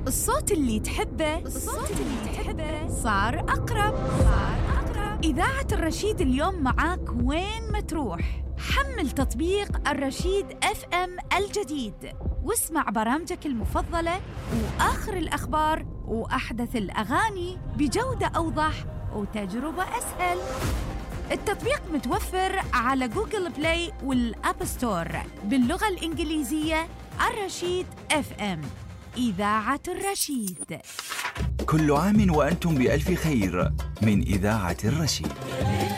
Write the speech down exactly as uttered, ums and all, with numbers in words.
الصوت اللي تحبه الصوت اللي تحبه صار أقرب صار أقرب. إذاعة الرشيد اليوم معاك وين ما تروح. حمل تطبيق الرشيد اف ام الجديد واسمع برامجك المفضلة وآخر الأخبار وأحدث الأغاني بجودة أوضح وتجربة أسهل. التطبيق متوفر على جوجل بلاي والأب ستور باللغة الإنجليزية. الرشيد اف ام، إذاعة الرشيد. كل عام وأنتم بألف خير من إذاعة الرشيد.